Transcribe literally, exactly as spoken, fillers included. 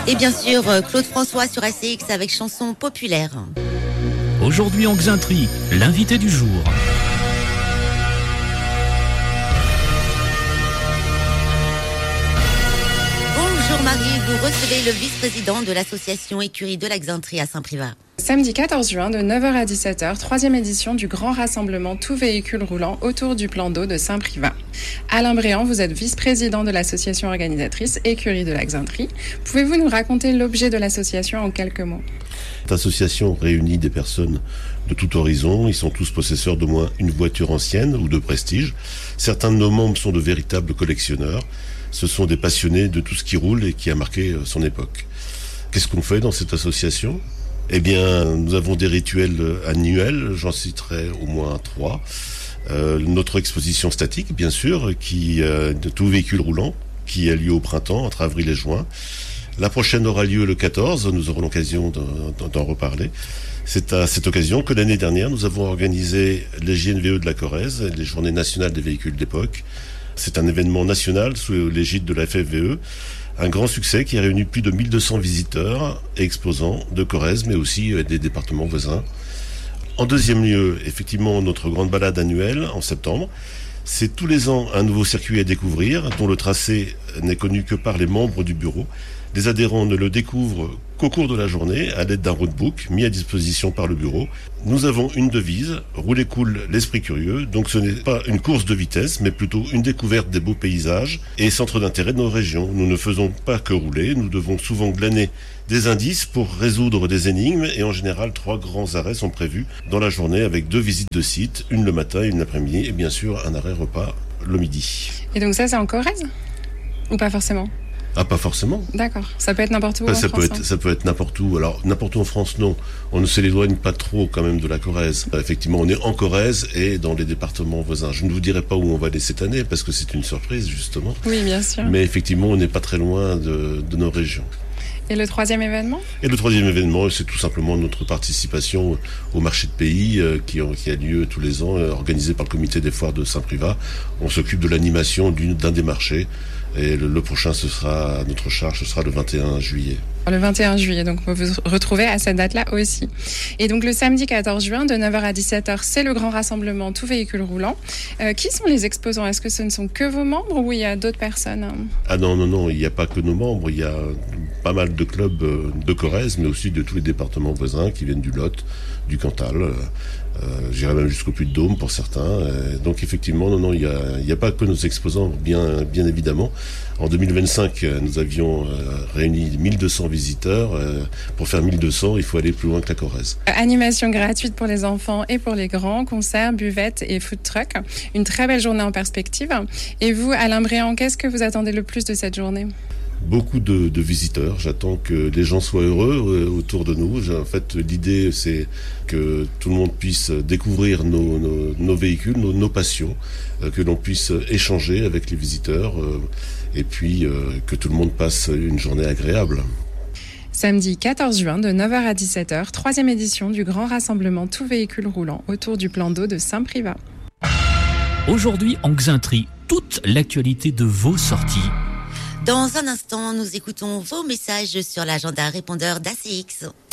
Et bien sûr, Claude François sur A C X avec chanson populaire. Aujourd'hui en Xainterie, l'invité du jour. Bonjour Marie, vous recevez le vice-président de l'association Écurie de la Xainterie à Saint-Privat. Samedi quatorze juin de neuf heures à dix-sept heures, troisième édition du grand rassemblement tout véhicule roulant autour du plan d'eau de Saint-Privat. Alain Bréant, vous êtes vice-président de l'association organisatrice Écurie de la Xainterie. Pouvez-vous nous raconter l'objet de l'association en quelques mots ? Cette association réunit des personnes de tout horizon. Ils sont tous possesseurs d'au moins une voiture ancienne ou de prestige. Certains de nos membres sont de véritables collectionneurs. Ce sont des passionnés de tout ce qui roule et qui a marqué son époque. Qu'est-ce qu'on fait dans cette association ? Eh bien, nous avons des rituels annuels, j'en citerai au moins trois. Euh, notre exposition statique, bien sûr, qui euh, de tout véhicule roulant, qui a lieu au printemps, entre avril et juin. La prochaine aura lieu le quatorze, nous aurons l'occasion d'en, d'en reparler. C'est à cette occasion que l'année dernière, nous avons organisé les J N V E de la Corrèze, les Journées nationales des véhicules d'époque. C'est un événement national sous l'égide de la F F V E. Un grand succès qui a réuni plus de mille deux cents visiteurs et exposants de Corrèze, mais aussi des départements voisins. En deuxième lieu, effectivement, notre grande balade annuelle en septembre. C'est tous les ans un nouveau circuit à découvrir, dont le tracé n'est connu que par les membres du bureau. Les adhérents ne le découvrent qu'au cours de la journée, à l'aide d'un roadbook mis à disposition par le bureau. Nous avons une devise, rouler cool, l'esprit curieux. Donc ce n'est pas une course de vitesse, mais plutôt une découverte des beaux paysages et centres d'intérêt de nos régions. Nous ne faisons pas que rouler, nous devons souvent glaner des indices pour résoudre des énigmes et en général, trois grands arrêts sont prévus dans la journée avec deux visites de site, une le matin et une l'après-midi et bien sûr un arrêt repas le midi. Et donc ça, c'est en Corrèze ? Ou pas forcément ? Ah, pas forcément. D'accord. Ça peut être n'importe où Enfin, en ça France, peut être, hein. ça peut être n'importe où. Alors, n'importe où en France, non. On ne s'éloigne pas trop, quand même, de la Corrèze. Effectivement, on est en Corrèze et dans les départements voisins. Je ne vous dirai pas où on va aller cette année, parce que c'est une surprise, justement. Oui, bien sûr. Mais effectivement, on n'est pas très loin de, de nos régions. Et le troisième événement ? Et le troisième événement, c'est tout simplement notre participation au marché de pays euh, qui, qui a lieu tous les ans, euh, organisé par le comité des foires de Saint-Privat. On s'occupe de l'animation d'une, d'un des marchés. Et le, le prochain, ce sera, à notre charge, ce sera le vingt et un juillet. Le vingt et un juillet, donc vous vous retrouvez à cette date-là aussi. Et donc le samedi quatorze juin, de neuf heures à dix-sept heures, c'est le grand rassemblement tout véhicule roulant. Euh, qui sont les exposants ? Est-ce que ce ne sont que vos membres ou il y a d'autres personnes ? Ah non, non, non, il n'y a pas que nos membres, il y a pas mal de clubs de Corrèze, mais aussi de tous les départements voisins qui viennent du Lot, du Cantal, euh, j'irai même jusqu'au Puy-de-Dôme pour certains. Euh, donc effectivement, non, non, il n'y a, il y a pas que nos exposants, bien, bien évidemment. En deux mille vingt-cinq, nous avions euh, réuni mille deux cents visiteurs. Euh, pour faire mille deux cents, il faut aller plus loin que la Corrèze. Animation gratuite pour les enfants et pour les grands, concerts, buvettes et food truck. Une très belle journée en perspective. Et vous, Alain Bréant, qu'est-ce que vous attendez le plus de cette journée ? Beaucoup de, de visiteurs. J'attends que les gens soient heureux euh, autour de nous. En fait, l'idée, c'est que tout le monde puisse découvrir nos, nos, nos véhicules, nos, nos passions, euh, que l'on puisse échanger avec les visiteurs euh, et puis euh, que tout le monde passe une journée agréable. Samedi quatorze juin, de neuf heures à dix-sept heures, troisième édition du grand rassemblement tout véhicule roulant autour du plan d'eau de Saint-Privat. Aujourd'hui en Xainterie, toute l'actualité de vos sorties. Dans un instant, nous écoutons vos messages sur l'agenda répondeur d'A C X.